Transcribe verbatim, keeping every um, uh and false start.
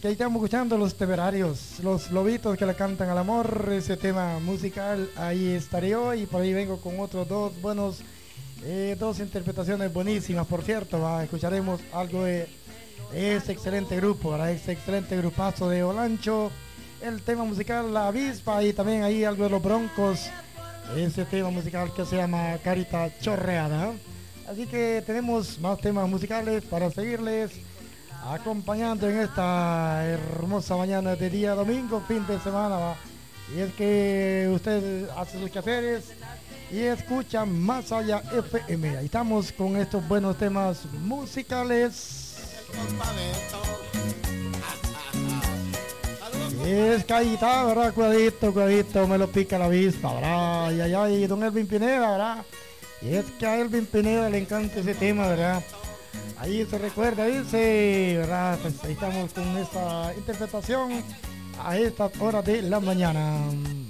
que ahí estamos escuchando los temerarios, los lobitos que le cantan al amor, ese tema musical, ahí estaré yo y por ahí vengo con otros dos buenos, eh, dos interpretaciones buenísimas, por cierto, ¿va? Escucharemos algo de este excelente grupo, ¿verdad? Este excelente grupazo de Olancho, el tema musical La Avispa y también ahí algo de los Broncos, ese tema musical que se llama Carita Chorreada. Así que tenemos más temas musicales para seguirles acompañando en esta hermosa mañana de día domingo, fin de semana, ¿va? Y es que usted hace sus quehaceres y escucha Más Allá F M. Ahí estamos con estos buenos temas musicales. Es callita, ¿verdad? Cuidadito, cuidadito, me lo pica la avispa, ¿verdad? Ay, ay, ay, don Elvin Pineda, ¿verdad? Y es que a Elvin Pineda le encanta ese tema, ¿verdad? Ahí se recuerda, dice, ¿verdad? Pues ahí estamos con esta interpretación a estas horas de la mañana.